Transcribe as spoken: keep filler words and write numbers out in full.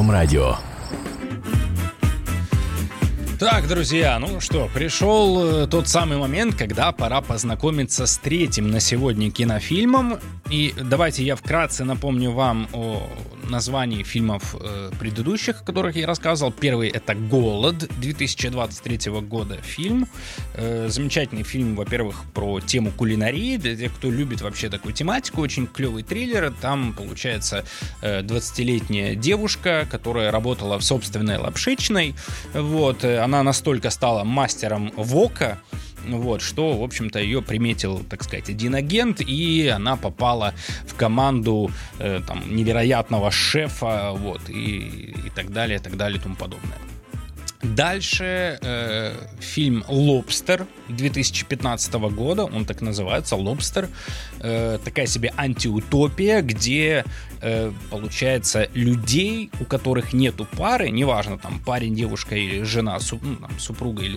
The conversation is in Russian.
Первом радио. Так, друзья, ну что, пришел тот самый момент, когда пора познакомиться с третьим на сегодня кинофильмом. И давайте я вкратце напомню вам о названии фильмов э, предыдущих, о которых я рассказывал. Первый — это «Голод», две тысячи двадцать третьего года фильм. Э, замечательный фильм, во-первых, про тему кулинарии. Для тех, кто любит вообще такую тематику, очень клевый триллер. Там, получается, э, двадцатилетняя девушка, которая работала в собственной лапшичной. Вот, она настолько стала мастером вока, вот, что, в общем-то, ее приметил, так сказать, один агент, и она попала в команду э, там, невероятного шефа, вот, и, и так далее, и так далее, и тому подобное. Дальше э, фильм «Лобстер» две тысячи пятнадцатого года, он так называется, «Лобстер». Э, такая себе антиутопия, где, э, получается, людей, у которых нету пары, неважно, там, парень, девушка или жена, суп, ну, там, супруга или